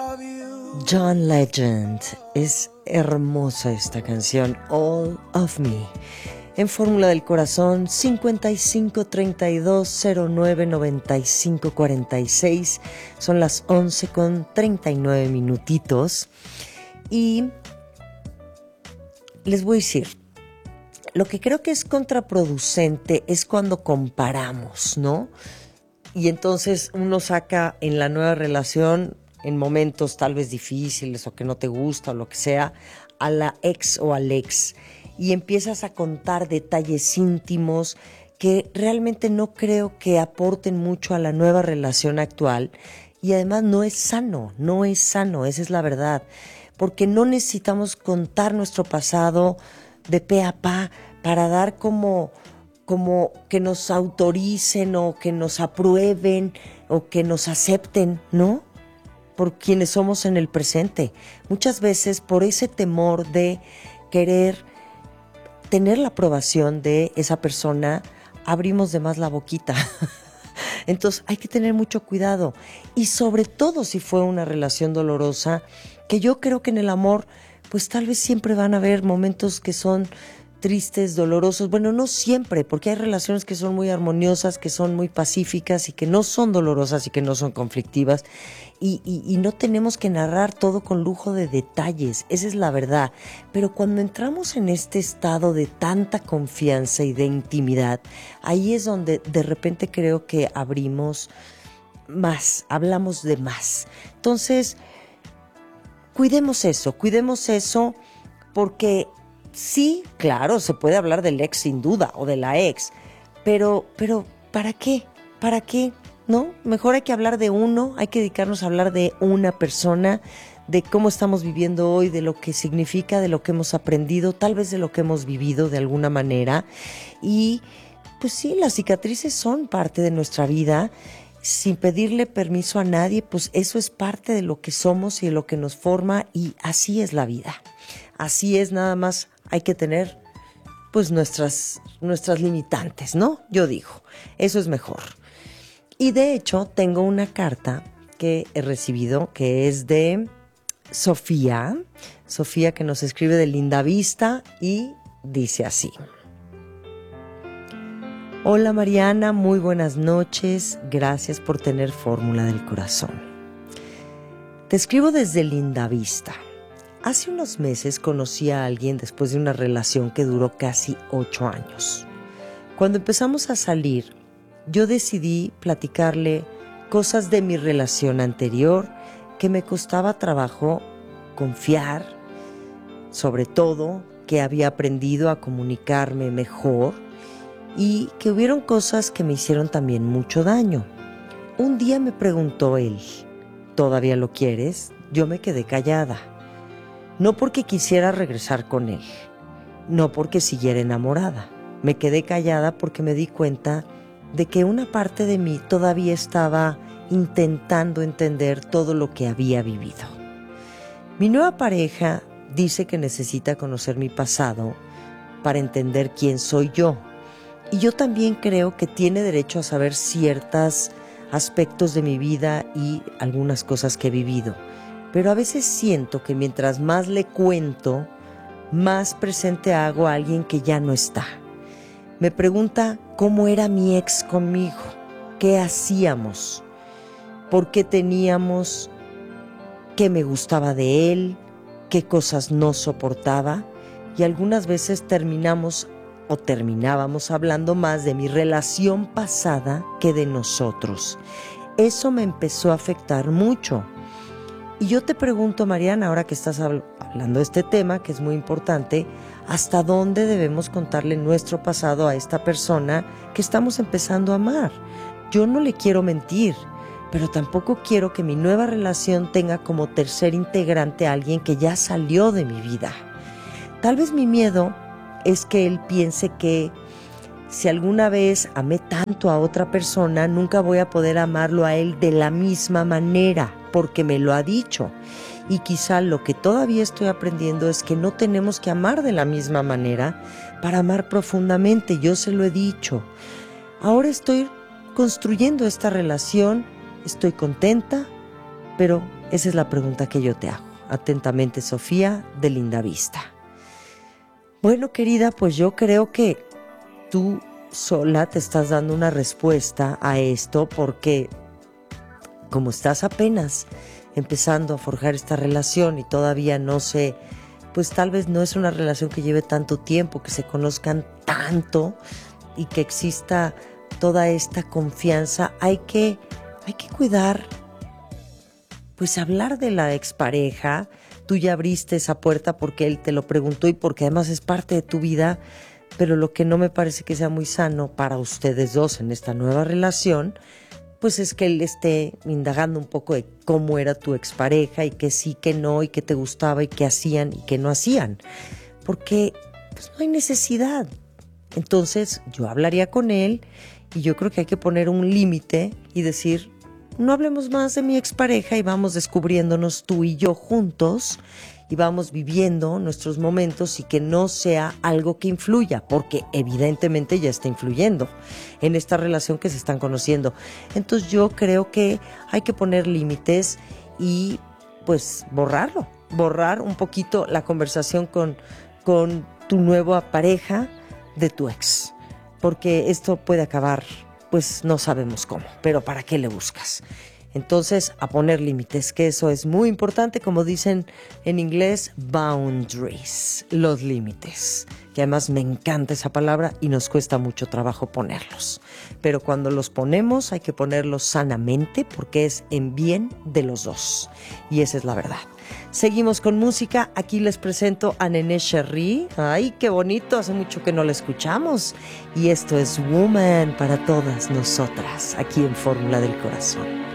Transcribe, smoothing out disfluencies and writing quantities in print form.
John Legend. Es hermosa esta canción, All of Me. En Fórmula del Corazón, 5532099546. Son las 11:39 minutitos. Y les voy a decir, lo que creo que es contraproducente es cuando comparamos, ¿no? Y entonces uno saca en la nueva relación, en momentos tal vez difíciles o que no te gusta o lo que sea, a la ex o al ex. Y empiezas a contar detalles íntimos que realmente no creo que aporten mucho a la nueva relación actual. Y además no es sano, esa es la verdad. Porque no necesitamos contar nuestro pasado de pe a pa para dar como que nos autoricen o que nos aprueben o que nos acepten, ¿no? Por quienes somos en el presente. Muchas veces por ese temor de querer tener la aprobación de esa persona, abrimos de más la boquita. Entonces hay que tener mucho cuidado. Y sobre todo si fue una relación dolorosa, que yo creo que en el amor, pues tal vez siempre van a haber momentos que son tristes, dolorosos. Bueno, no siempre, porque hay relaciones que son muy armoniosas, que son muy pacíficas y que no son dolorosas y que no son conflictivas. Y no tenemos que narrar todo con lujo de detalles, esa es la verdad. Pero cuando entramos en este estado de tanta confianza y de intimidad, ahí es donde de repente creo que abrimos más, hablamos de más. Entonces, cuidemos eso, porque sí, claro, se puede hablar del ex sin duda o de la ex, pero ¿para qué? ¿Para qué? ¿No? Mejor hay que hablar de uno, hay que dedicarnos a hablar de una persona, de cómo estamos viviendo hoy, de lo que significa, de lo que hemos aprendido, tal vez de lo que hemos vivido de alguna manera. Y pues sí, las cicatrices son parte de nuestra vida, sin pedirle permiso a nadie, pues eso es parte de lo que somos y de lo que nos forma, y así es la vida. Así es, nada más hay que tener pues nuestras limitantes, ¿no? Yo digo, eso es mejor. Y de hecho tengo una carta que he recibido que es de Sofía, que nos escribe de Lindavista y dice así: hola Mariana, muy buenas noches, gracias por tener Fórmula del Corazón. Te escribo desde Lindavista. Hace unos meses conocí a alguien después de una relación que duró casi 8 años. Cuando empezamos a salir, yo decidí platicarle cosas de mi relación anterior que me costaba trabajo confiar, sobre todo que había aprendido a comunicarme mejor y que hubieron cosas que me hicieron también mucho daño. Un día me preguntó él, ¿todavía lo quieres? Yo me quedé callada. No porque quisiera regresar con él, no porque siguiera enamorada. Me quedé callada porque me di cuenta de que una parte de mí todavía estaba intentando entender todo lo que había vivido. Mi nueva pareja dice que necesita conocer mi pasado para entender quién soy yo. Y yo también creo que tiene derecho a saber ciertos aspectos de mi vida y algunas cosas que he vivido. Pero a veces siento que mientras más le cuento, más presente hago a alguien que ya no está. Me pregunta cómo era mi ex conmigo, qué hacíamos, por qué teníamos, qué me gustaba de él, qué cosas no soportaba, y algunas veces terminábamos hablando más de mi relación pasada que de nosotros. Eso me empezó a afectar mucho. Y yo te pregunto, Mariana, ahora que estás hablando de este tema, que es muy importante, ¿hasta dónde debemos contarle nuestro pasado a esta persona que estamos empezando a amar? Yo no le quiero mentir, pero tampoco quiero que mi nueva relación tenga como tercer integrante a alguien que ya salió de mi vida. Tal vez mi miedo es que él piense que si alguna vez amé tanto a otra persona, nunca voy a poder amarlo a él de la misma manera, porque me lo ha dicho. Y quizá lo que todavía estoy aprendiendo es que no tenemos que amar de la misma manera para amar profundamente. Yo se lo he dicho. Ahora estoy construyendo esta relación, estoy contenta, pero Esa es la pregunta que yo te hago. Atentamente, Sofía, de Lindavista. Bueno, querida, pues yo creo que tú sola te estás dando una respuesta a esto porque como estás apenas empezando a forjar esta relación y todavía no sé, pues tal vez no es una relación que lleve tanto tiempo, que se conozcan tanto y que exista toda esta confianza, hay que cuidar, pues hablar de la expareja. Tú ya abriste esa puerta porque él te lo preguntó y porque además es parte de tu vida, pero lo que no me parece que sea muy sano para ustedes dos en esta nueva relación, pues es que él esté indagando un poco de cómo era tu expareja y que sí, que no, y que te gustaba y qué hacían y qué no hacían, porque pues no hay necesidad. Entonces yo hablaría con él y yo creo que hay que poner un límite y decir, no hablemos más de mi expareja y vamos descubriéndonos tú y yo juntos y vamos viviendo nuestros momentos y que no sea algo que influya, porque evidentemente ya está influyendo en esta relación que se están conociendo. Entonces yo creo que hay que poner límites y pues borrar un poquito la conversación con tu nueva pareja de tu ex, porque esto puede acabar, pues no sabemos cómo, pero ¿para qué le buscas? Entonces, a poner límites, que eso es muy importante, como dicen en inglés, boundaries, los límites, que además me encanta esa palabra y nos cuesta mucho trabajo ponerlos. Pero cuando los ponemos hay que ponerlos sanamente porque es en bien de los dos. Y esa es la verdad. Seguimos con música. Aquí les presento a Nené Cherry. Ay, qué bonito, hace mucho que no la escuchamos. Y esto es Woman para todas nosotras, aquí en Fórmula del Corazón.